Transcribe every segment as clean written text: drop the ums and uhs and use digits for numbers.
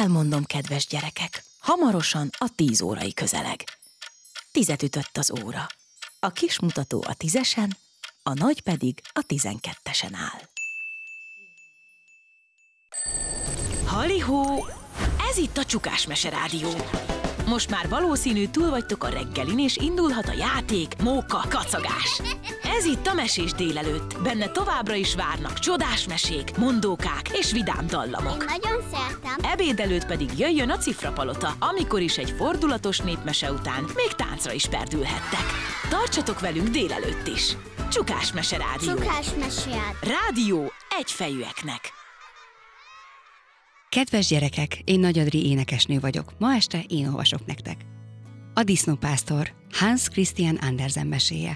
Elmondom, kedves gyerekek, hamarosan a 10 órai közeleg. 10 ütött az óra. A kis mutató a 10-esen, a nagy pedig a 12-esen áll. Halihó! Ez itt a Csukás Mese Rádió. Most már valószínű túl vagytok a reggelin, és indulhat a játék, móka, kacagás. Ez itt a Mesés délelőtt. Benne továbbra is várnak csodás mesék, mondókák és vidám dallamok. Én nagyon szeretem. Ebéd előtt pedig jöjjön a Cifrapalota, amikor is egy fordulatos népmese után még táncra is perdülhettek. Tartsatok velünk délelőtt is. Csukás Mese Rádió. Csukás Mese Rádió egyfejűeknek. Kedves gyerekek, én Nagy Adri énekesnő vagyok. Ma este én olvasok nektek. A disznópásztor, Hans Christian Andersen meséje.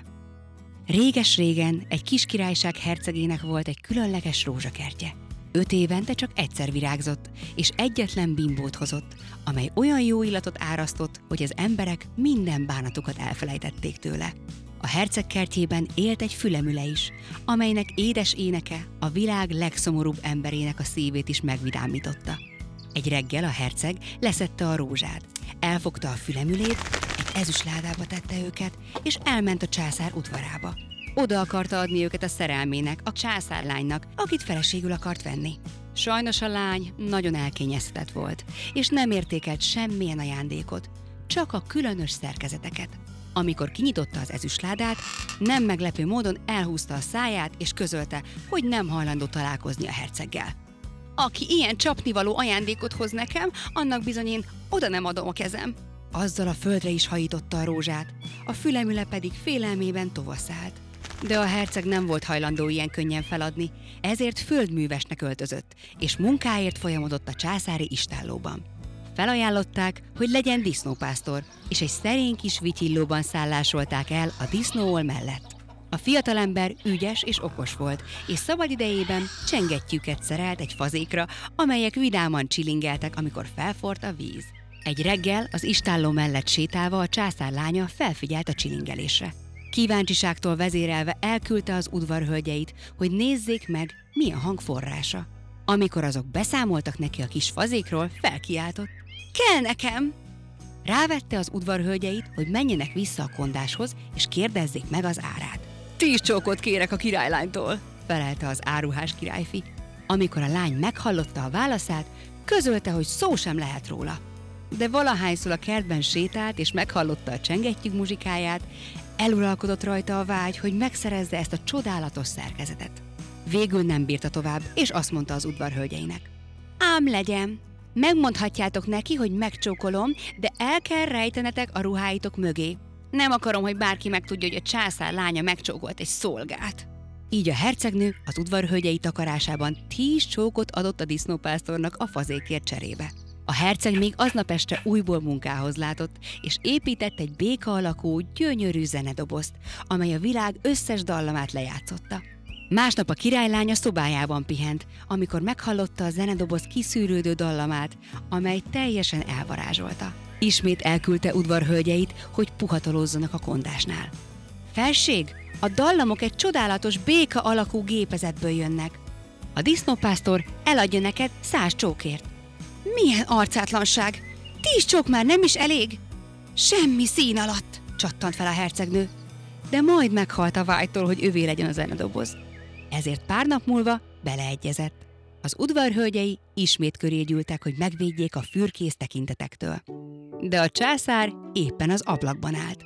Réges-régen egy kis királyság hercegének volt egy különleges rózsakertje. 5 évente csak egyszer virágzott, és egyetlen bimbót hozott, amely olyan jó illatot árasztott, hogy az emberek minden bánatukat elfelejtették tőle. A herceg kertjében élt egy fülemüle is, amelynek édes éneke a világ legszomorúbb emberének a szívét is megvidámította. Egy reggel a herceg leszedte a rózsát, elfogta a fülemülét, egy ezüstládába tette őket, és elment a császár udvarába. Oda akarta adni őket a szerelmének, a császárlánynak, akit feleségül akart venni. Sajnos a lány nagyon elkényeztetett volt, és nem értékelt semmilyen ajándékot, csak a különös szerkezeteket. Amikor kinyitotta az ezüstládát, nem meglepő módon elhúzta a száját, és közölte, hogy nem hajlandó találkozni a herceggel. Aki ilyen csapnivaló ajándékot hoz nekem, annak bizony én oda nem adom a kezem. Azzal a földre is hajította a rózsát, a fülemüle pedig félelmében tovaszállt. De a herceg nem volt hajlandó ilyen könnyen feladni, ezért földművesnek öltözött, és munkáért folyamodott a császári istállóban. Felajánlották, hogy legyen disznópásztor, és egy szerény kis vityillóban szállásolták el a disznóol mellett. A fiatalember ügyes és okos volt, és szabadidejében csengettyűket szerelt egy fazékra, amelyek vidáman csilingeltek, amikor felforrt a víz. Egy reggel az istálló mellett sétálva a császár lánya felfigyelt a csilingelésre. Kíváncsiságtól vezérelve elküldte az udvarhölgyeit, hogy nézzék meg, mi a hang forrása. Amikor azok beszámoltak neki a kis fazékról, felkiáltott: "Kell nekem!" Rávette az udvarhölgyeit, hogy menjenek vissza a kondáshoz, és kérdezzék meg az árát. "10 csókot kérek a királylánytól", felelte az áruhás királyfi. Amikor a lány meghallotta a válaszát, közölte, hogy szó sem lehet róla. De valahányszor a kertben sétált, és meghallotta a csengettyűk muzsikáját, eluralkodott rajta a vágy, hogy megszerezze ezt a csodálatos szerkezetet. Végül nem bírta tovább, és azt mondta az udvarhölgyeinek: "Ám legyen! Megmondhatjátok neki, hogy megcsókolom, de el kell rejtenetek a ruháitok mögé. Nem akarom, hogy bárki megtudja, hogy a császár lánya megcsókolt egy szolgát." Így a hercegnő az udvarhölgyei takarásában 10 csókot adott a disznópásztornak a fazékért cserébe. A herceg még aznap este újból munkához látott, és épített egy béka alakú, gyönyörű zenedobozt, amely a világ összes dallamát lejátszotta. Másnap a királylánya szobájában pihent, amikor meghallotta a zenedoboz kiszűrődő dallamát, amely teljesen elvarázsolta. Ismét elküldte udvarhölgyeit, hogy puhatolózzanak a kondásnál. "Felség, a dallamok egy csodálatos béka alakú gépezetből jönnek. A disznópásztor eladja neked 100 csókért." "Milyen arcátlanság! 10 csók már nem is elég?" "Semmi szín alatt!" csattant fel a hercegnő, de majd meghalt a vágytól, hogy övé legyen a zenedoboz. Ezért pár nap múlva beleegyezett. Az udvarhölgyei ismét köré gyűltek, hogy megvédjék a fürkész tekintetektől. De a császár éppen az ablakban állt.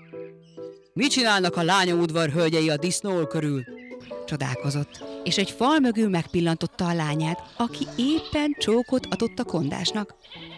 "Mit csinálnak a lányom udvarhölgyei a disznóol körül?" Csodálkozott, és egy fal mögül megpillantotta a lányát, aki éppen csókot adott a kondásnak.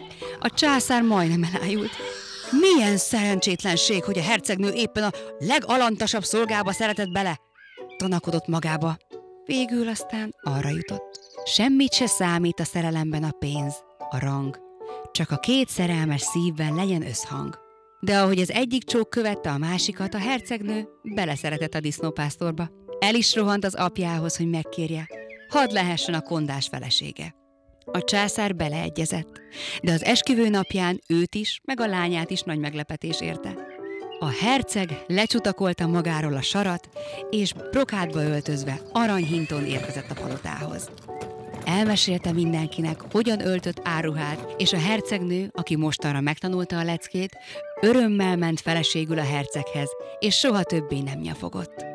A császár majdnem elájult. Milyen szerencsétlenség, hogy a hercegnő éppen a legalantasabb szolgába szeretett bele! Tanakodott magába. Végül aztán arra jutott: semmit se számít a szerelemben a pénz, a rang, csak a 2 szerelmes szívben legyen összhang. De ahogy az egyik csók követte a másikat, a hercegnő beleszeretett a disznópásztorba. El is rohant az apjához, hogy megkérje, hadd lehessen a kondás felesége. A császár beleegyezett, de az esküvő napján őt is, meg a lányát is nagy meglepetés érte. A herceg lecsutakolta magáról a sarat, és brokátba öltözve aranyhinton érkezett a palotához. Elmesélte mindenkinek, hogyan öltött áruhát, és a hercegnő, aki mostanra megtanulta a leckét, örömmel ment feleségül a herceghez, és soha többé nem nyafogott.